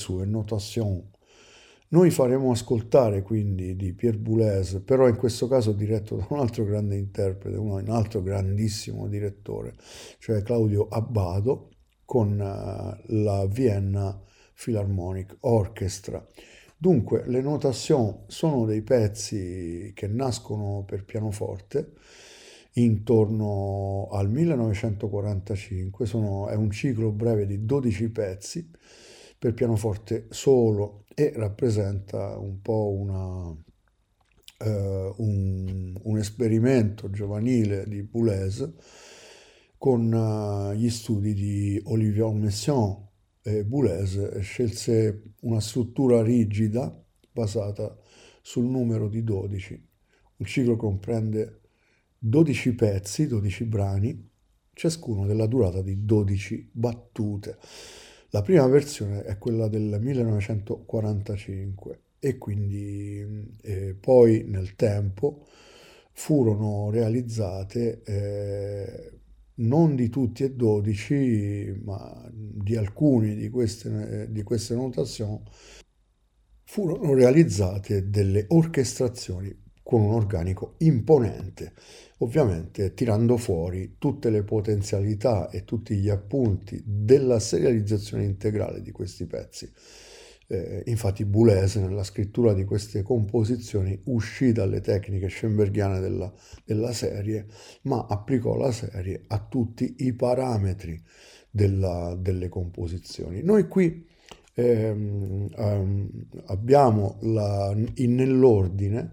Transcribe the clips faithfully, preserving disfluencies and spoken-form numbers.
sue notation. Noi faremo ascoltare quindi di Pierre Boulez, però in questo caso diretto da un altro grande interprete, un altro grandissimo direttore, cioè Claudio Abbado, con uh, la Vienna Philharmonic Orchestra. Dunque, le notation sono dei pezzi che nascono per pianoforte intorno al millenovecentoquarantacinque, sono, è un ciclo breve di dodici pezzi per pianoforte solo e rappresenta un po' una, eh, un, un esperimento giovanile di Boulez con uh, gli studi di Olivier Messiaen. E Boulez scelse una struttura rigida basata sul numero di dodici. Il ciclo comprende dodici pezzi, dodici brani, ciascuno della durata di dodici battute. La prima versione è quella del millenovecentoquarantacinque e quindi eh, poi nel tempo furono realizzate eh, non di tutti e dodici, ma di alcuni di queste, di queste notazioni furono realizzate delle orchestrazioni con un organico imponente, ovviamente tirando fuori tutte le potenzialità e tutti gli appunti della serializzazione integrale di questi pezzi. Eh, infatti Boulez nella scrittura di queste composizioni uscì dalle tecniche schoenbergiane della, della serie, ma applicò la serie a tutti i parametri della, delle composizioni. Noi qui ehm, ehm, abbiamo la, in, nell'ordine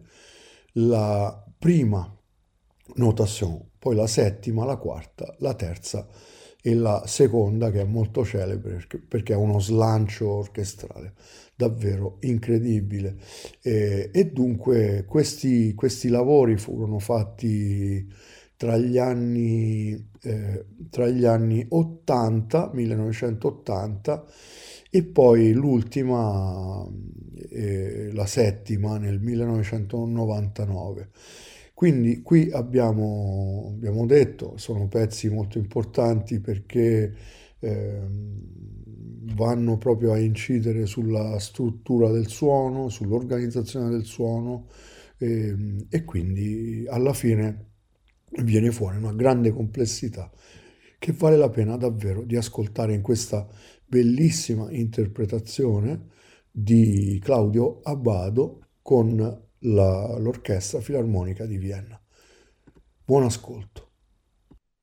la prima notation, poi la settima, la quarta, la terza e la seconda, che è molto celebre perché è uno slancio orchestrale davvero incredibile. E, e dunque questi, questi lavori furono fatti tra gli anni, eh, tra gli anni ottanta, millenovecentottanta, e poi l'ultima, eh, la settima, nel millenovecentonovantanove. Quindi qui abbiamo, abbiamo detto, sono pezzi molto importanti perché eh, vanno proprio a incidere sulla struttura del suono, sull'organizzazione del suono e, e quindi alla fine viene fuori una grande complessità che vale la pena davvero di ascoltare in questa bellissima interpretazione di Claudio Abbado con la, l'Orchestra Filarmonica di Vienna. Buon ascolto.